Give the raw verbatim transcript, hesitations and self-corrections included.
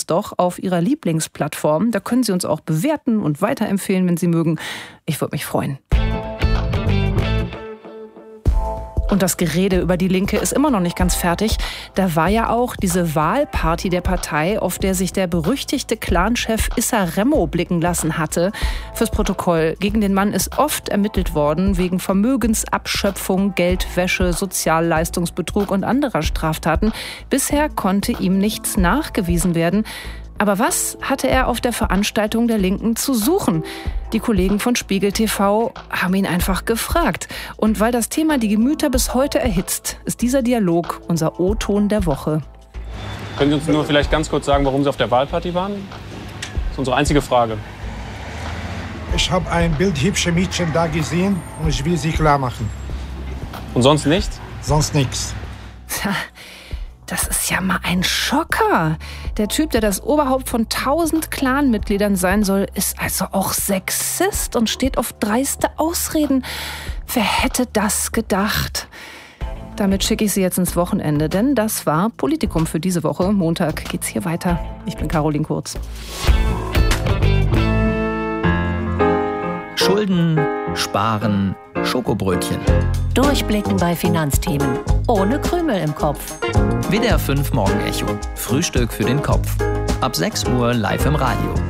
doch auf Ihrer Lieblingsplattform. Da können Sie uns auch bewerten und weiterempfehlen, wenn Sie mögen. Ich würde mich freuen. Und das Gerede über die Linke ist immer noch nicht ganz fertig. Da war ja auch diese Wahlparty der Partei, auf der sich der berüchtigte Clanchef Issa Remmo blicken lassen hatte. Fürs Protokoll: Gegen den Mann ist oft ermittelt worden wegen Vermögensabschöpfung, Geldwäsche, Sozialleistungsbetrug und anderer Straftaten. Bisher konnte ihm nichts nachgewiesen werden. Aber was hatte er auf der Veranstaltung der Linken zu suchen? Die Kollegen von Spiegel T V haben ihn einfach gefragt. Und weil das Thema die Gemüter bis heute erhitzt, ist dieser Dialog unser O-Ton der Woche. Können Sie uns nur vielleicht ganz kurz sagen, warum Sie auf der Wahlparty waren? Das ist unsere einzige Frage. Ich habe ein bildhübsches Mädchen da gesehen und ich will sie klar machen. Und sonst nichts? Sonst nichts. Tja, das ist ja mal ein Schocker. Der Typ, der das Oberhaupt von tausend Clanmitgliedern sein soll, ist also auch Sexist und steht auf dreiste Ausreden. Wer hätte das gedacht? Damit schicke ich Sie jetzt ins Wochenende, denn das war Politikum für diese Woche. Montag geht's hier weiter. Ich bin Caroline Kurz. Schulden, Sparen, Schokobrötchen. Durchblicken bei Finanzthemen. Ohne Krümel im Kopf. W D R fünf Morgenecho. Frühstück für den Kopf. Ab sechs Uhr live im Radio.